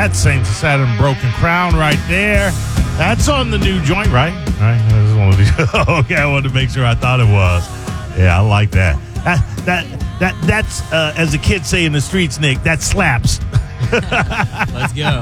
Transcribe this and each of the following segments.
that. Saints of Saturn, Broken Crown right there. That's on the new joint, right? All right. I just wanted to, okay, I wanted to make sure I thought it was. Yeah, I like that. That's as the kids say in the streets, Nick, that slaps. Let's go.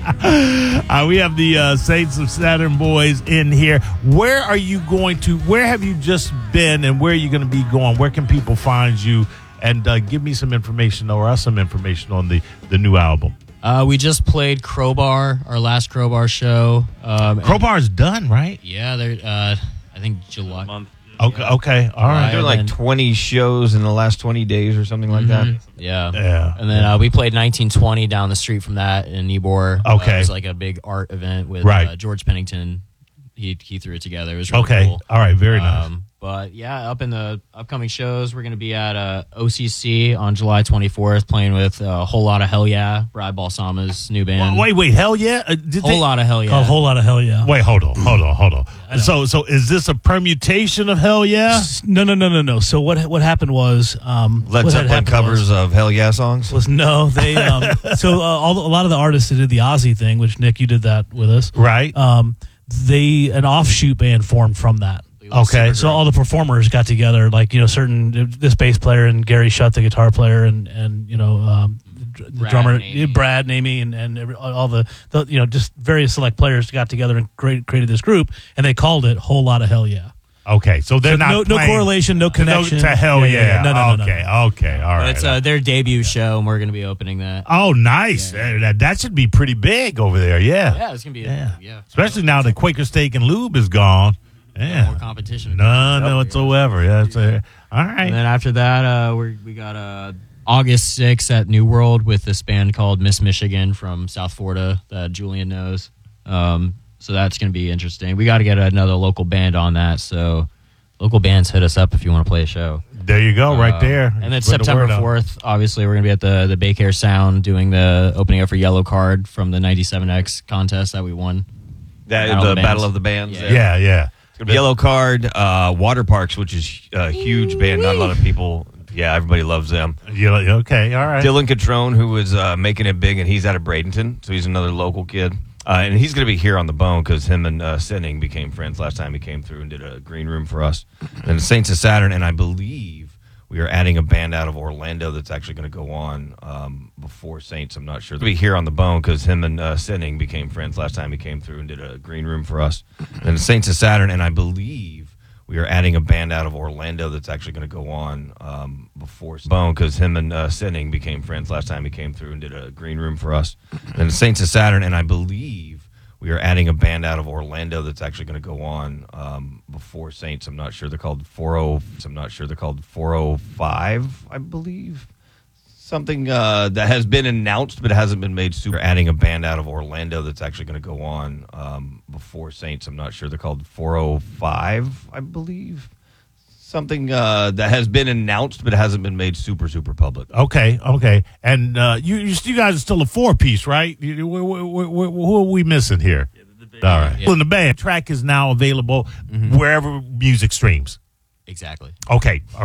We have the Saints of Saturn boys in here. Where are you going to? Where have you just been, and where are you going to be going? Where can people find you? And give me some information, or us some information on the new album. We just played Crowbar, our last Crowbar show. Crowbar's done, right? Yeah, they're. I think July. Month. Okay, all right. They're like 20 shows in the last 20 days or something like that. Yeah. And then we played 1920 down the street from that in Ybor. Okay. It was like a big art event with George Pennington. He threw it together. It was really cool. All right, very nice. But yeah, up in the upcoming shows, we're going to be at OCC on July 24th, playing with a Whole Lot of Hell Yeah, Brad Balsama's new band. Wait, Hell Yeah? Whole Lot of Hell Yeah. A whole lot of Hell Yeah. Wait, hold on. So is this a permutation of Hell Yeah? No. So what happened was Led Zeppelin covers of Hell Yeah songs? They a lot of the artists that did the Ozzy thing, which Nick, you did that with us, Right. an offshoot band formed from that. Okay. So all the performers got together, like, this bass player and Gary Shutt, the guitar player, and the drummer Brad and Amy and all the just various select players got together and created this group, and they called it Whole Lot of Hell Yeah. Okay, so they're not no correlation, no connection to Hell Yeah. No. Okay, all right. It's their debut show, and we're going to be opening that. Oh, nice. Yeah. That should be pretty big over there. Yeah. Yeah, it's going to be. Especially now that Quaker Steak and Lube is gone. Yeah. More competition. None whatsoever. Yeah. All right. And then after that, we got August 6th at New World with this band called Miss Michigan from South Florida that Julian knows. So that's going to be interesting. We got to get another local band on that. So local bands, hit us up if you want to play a show. There you go, right there. And then September 4th, obviously, we're going to be at the Bay Care Sound doing the opening up for Yellow Card from the 97X contest that we won. The Battle of the Bands. Yeah. Yellow Card, Water Parks, which is a huge band. Not a lot of people. Yeah, everybody loves them. Okay, all right. Dylan Catrone, who was making it big, and he's out of Bradenton, so he's another local kid. And he's going to be here on the Bone because him and Sinning became friends last time he came through and did a green room for us. And the Saints of Saturn, and I believe we are adding a band out of Orlando that's actually going to go on before Saints. I'm not sure. They'll be here on the Bone because him and Sinning became friends last time he came through and did a green room for us. And the Saints of Saturn, and I believe we are adding a band out of Orlando that's actually going to go on before Bone because him and Sinning became friends last time he came through and did a green room for us. And the Saints of Saturn, and I believe we are adding a band out of Orlando that's actually going to go on before Saints. I'm not sure. They're called 405, I believe. Something that has been announced but hasn't been made super. Adding a band out of Orlando that's actually going to go on before Saints. I'm not sure. They're called 405, I believe. Something that has been announced but hasn't been made super public. Okay. And you guys are still a four-piece, right? Who are we missing here? All right. Yeah. Well, the band track is now available wherever music streams. Exactly. Okay.